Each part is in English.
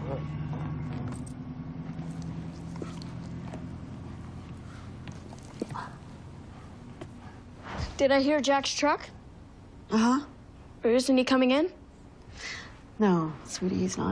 Did I hear Jack's truck? Uh-huh. Or isn't he coming in? No, sweetie, he's not.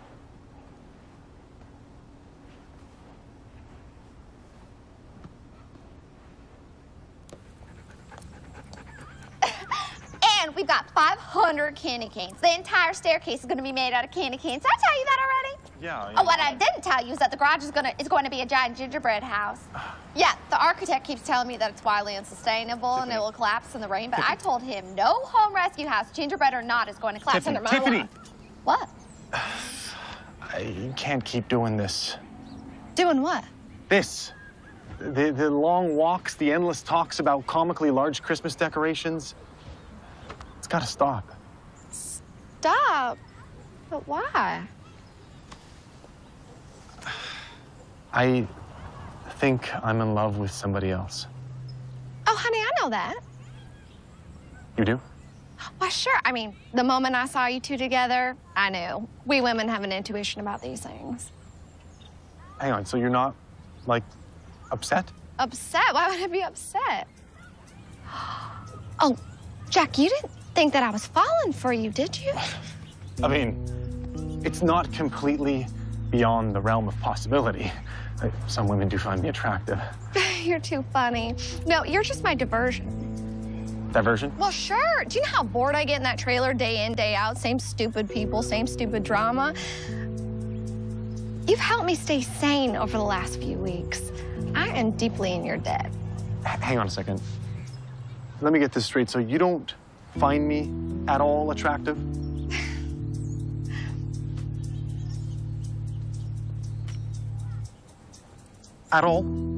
And we've got 500 candy canes. The entire staircase is going to be made out of candy canes. Did I tell you that already? Yeah. Oh, what I didn't tell you is that the garage is going to be a giant gingerbread house. Yeah, the architect keeps telling me that it's wildly unsustainable and it will collapse in the rain, but I told him no home rescue house, gingerbread or not, is going to collapse under my lawn. What? You can't keep doing this. Doing what? This. The long walks, the endless talks about comically large Christmas decorations. It's got to stop. Stop? But why? I think I'm in love with somebody else. Oh, honey, I know that. You do? Why, sure. I mean, the moment I saw you two together, I knew. We women have an intuition about these things. Hang on, so you're not, like, upset? Upset? Why would I be upset? Oh, Jack, you didn't think that I was falling for you, did you? I mean, it's not completely beyond the realm of possibility. Some women do find me attractive. You're too funny. No, you're just my diversion. Diversion? Well, sure. Do you know how bored I get in that trailer day in, day out? Same stupid people, same stupid drama. You've helped me stay sane over the last few weeks. I am deeply in your debt. Hang on a second. Let me get this straight. So you don't find me at all attractive? At all?